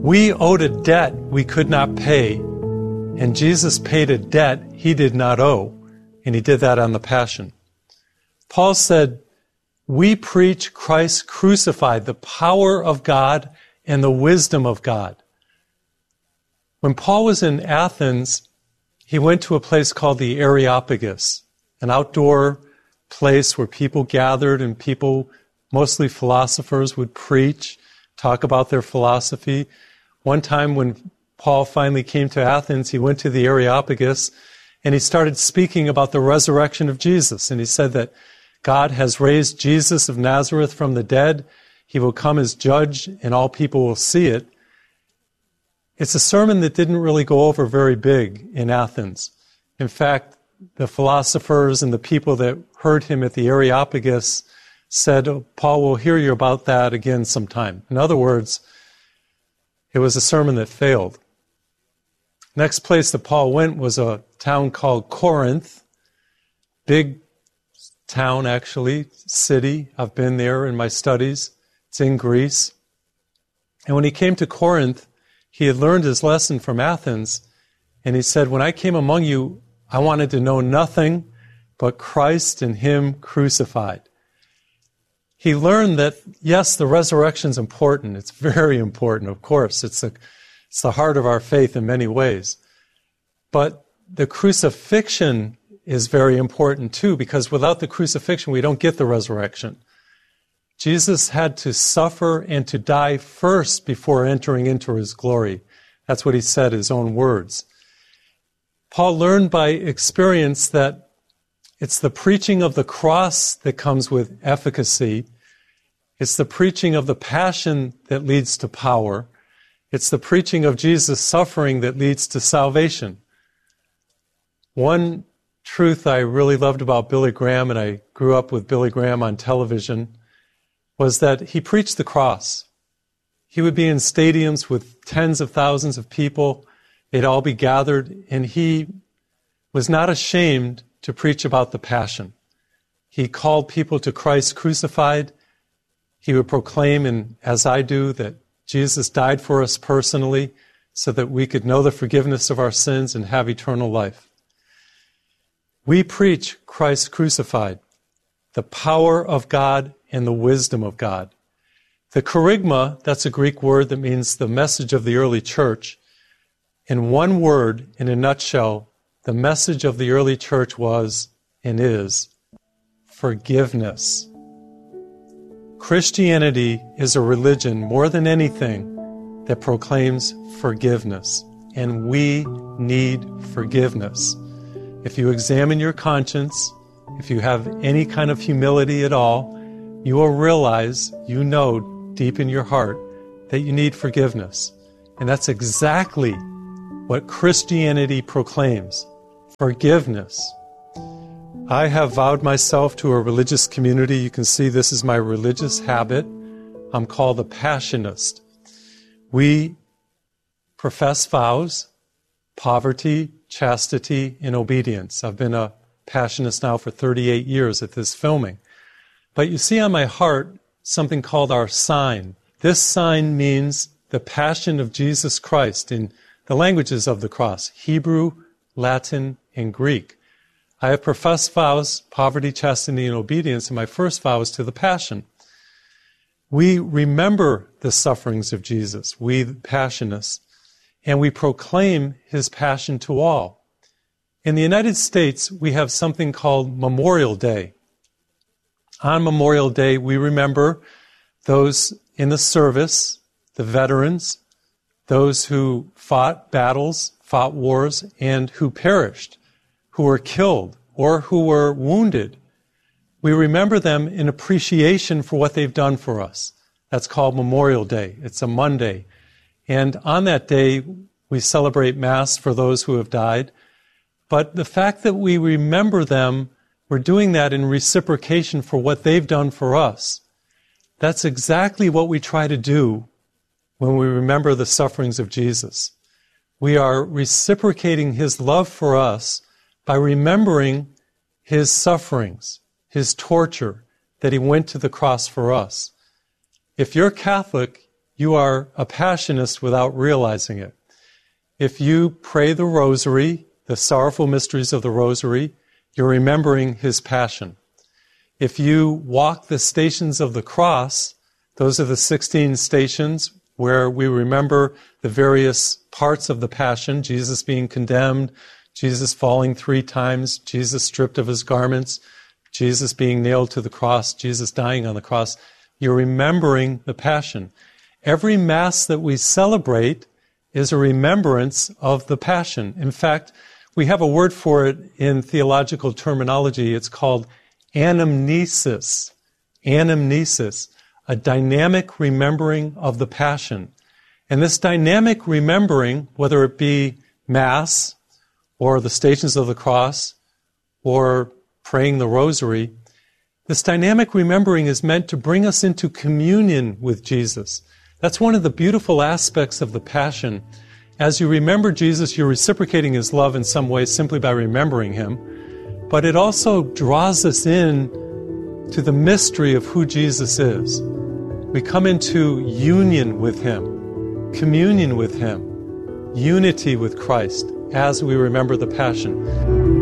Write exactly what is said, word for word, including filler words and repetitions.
We owed a debt we could not pay, and Jesus paid a debt he did not owe, and he did that on the Passion. Paul said, we preach Christ crucified, the power of God and the wisdom of God. When Paul was in Athens, he went to a place called the Areopagus, an outdoor place where people gathered and people, mostly philosophers, would preach, talk about their philosophy. One time when Paul finally came to Athens, he went to the Areopagus and he started speaking about the resurrection of Jesus. And he said that God has raised Jesus of Nazareth from the dead. He will come as judge and all people will see it. It's a sermon that didn't really go over very big in Athens. In fact, the philosophers and the people that heard him at the Areopagus said, oh, Paul will hear you about that again sometime. In other words, it was a sermon that failed. Next place that Paul went was a town called Corinth. Big town, actually, city. I've been there in my studies. It's in Greece. And when he came to Corinth, he had learned his lesson from Athens, and he said, when I came among you, I wanted to know nothing but Christ and him crucified. He learned that, yes, the resurrection's important. It's very important, of course. It's, a, it's the heart of our faith in many ways. But the crucifixion is very important too, because without the crucifixion, we don't get the resurrection. Jesus had to suffer and to die first before entering into his glory. That's what he said, his own words. Paul learned by experience that it's the preaching of the cross that comes with efficacy. It's the preaching of the passion that leads to power. It's the preaching of Jesus' suffering that leads to salvation. One truth I really loved about Billy Graham, and I grew up with Billy Graham on television, was that he preached the cross. He would be in stadiums with tens of thousands of people. They'd all be gathered, and he was not ashamed to preach about the passion. He called people to Christ crucified. He would proclaim, and as I do, that Jesus died for us personally so that we could know the forgiveness of our sins and have eternal life. We preach Christ crucified, the power of God and the wisdom of God. The kerygma, that's a Greek word that means the message of the early church. In one word, in a nutshell, the message of the early church was and is forgiveness. Christianity is a religion, more than anything, that proclaims forgiveness. And we need forgiveness. If you examine your conscience, if you have any kind of humility at all, you will realize, you know deep in your heart, that you need forgiveness. And that's exactly what Christianity proclaims, forgiveness. I have vowed myself to a religious community. You can see this is my religious habit. I'm called a Passionist. We profess vows, poverty, chastity, and obedience. I've been a Passionist now for thirty-eight years at this filming. But you see on my heart something called our sign. This sign means the passion of Jesus Christ in the languages of the cross, Hebrew, Latin, and Greek. I have professed vows, poverty, chastity, and obedience, and my first vow is to the passion. We remember the sufferings of Jesus, we the Passionists, and we proclaim his passion to all. In the United States, we have something called Memorial Day. On Memorial Day, we remember those in the service, the veterans, those who fought battles, fought wars, and who perished, who were killed, or who were wounded. We remember them in appreciation for what they've done for us. That's called Memorial Day. It's a Monday. And on that day, we celebrate Mass for those who have died. But the fact that we remember them, we're doing that in reciprocation for what they've done for us. That's exactly what we try to do when we remember the sufferings of Jesus. We are reciprocating his love for us by remembering his sufferings, his torture, that he went to the cross for us. If you're Catholic, you are a Passionist without realizing it. If you pray the Rosary, the sorrowful mysteries of the Rosary, you're remembering His Passion. If you walk the stations of the cross, those are the sixteen stations where we remember the various parts of the Passion, Jesus being condemned, Jesus falling three times, Jesus stripped of His garments, Jesus being nailed to the cross, Jesus dying on the cross. You're remembering the Passion. Every Mass that we celebrate is a remembrance of the Passion. In fact, we have a word for it in theological terminology. It's called anamnesis. Anamnesis, a dynamic remembering of the Passion. And this dynamic remembering, whether it be Mass or the Stations of the Cross or praying the Rosary, this dynamic remembering is meant to bring us into communion with Jesus. That's one of the beautiful aspects of the Passion. As you remember Jesus, you're reciprocating His love in some way simply by remembering Him. But it also draws us in to the mystery of who Jesus is. We come into union with Him, communion with Him, unity with Christ as we remember the Passion.